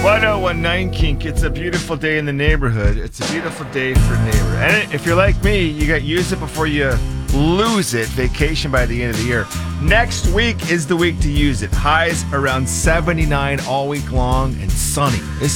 1019 Kink. It's a beautiful day in the neighborhood. It's a beautiful day for a neighbor. And if you're like me, you got use it before you lose it. Vacation by the end of the year. Next week is the week to use it. Highs around 79 all week long and sunny. This